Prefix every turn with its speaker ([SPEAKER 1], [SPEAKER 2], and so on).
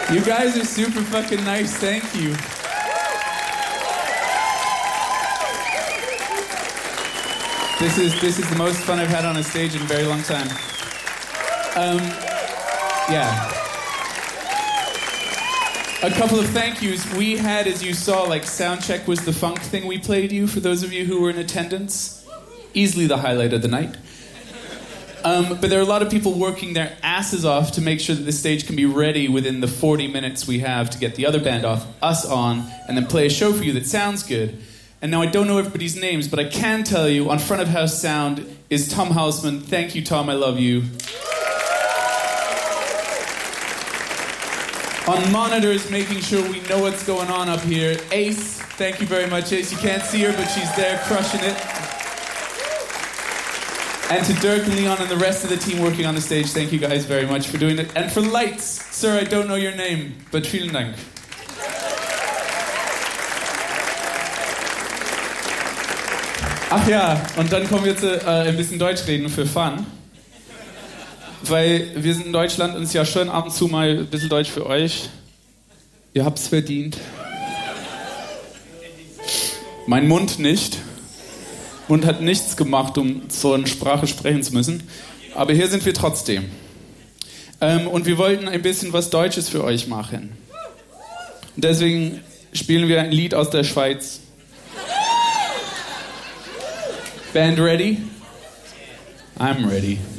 [SPEAKER 1] You guys are super fucking nice, thank you. This is the most fun I've had on a stage in a very long time. Yeah. A couple of thank yous. We had, as you saw, like Soundcheck was the funk thing we played you, for those of you who were in attendance. Easily the highlight of the night. But there are a lot of people working their asses off to make sure that the stage can be ready within the 40 minutes we have to get the other band off, us on, and then play a show for you that sounds good. And now I don't know everybody's names, but I can tell you, on front of house sound is Tom Hausman. Thank you, Tom, I love you. On monitors, making sure we know what's going on up here, Ace. Thank you very much, Ace. You can't see her, but she's there crushing it. And to Dirk and Leon and the rest of the team working on the stage, thank you guys very much for doing it. And for lights, sir, I don't know your name, but vielen Dank. Ach ja, und dann kommen wir zu ein bisschen Deutsch reden für Fun. Weil wir sind in Deutschland und es ist ja schön ab und zu mal ein bisschen Deutsch für euch. Ihr habt's verdient. Mein Mund nicht. Mund hat nichts gemacht, um so eine Sprache sprechen zu müssen. Aber hier sind wir trotzdem. Und wir wollten ein bisschen was Deutsches für euch machen. Und deswegen spielen wir ein Lied aus der Schweiz. Band ready? I'm ready.